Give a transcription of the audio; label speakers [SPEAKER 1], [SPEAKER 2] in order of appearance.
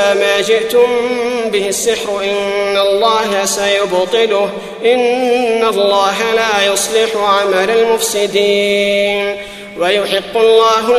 [SPEAKER 1] ما جئتم به السحر إن الله سيبطله إن الله لا يصلح عمل المفسدين ويحق الله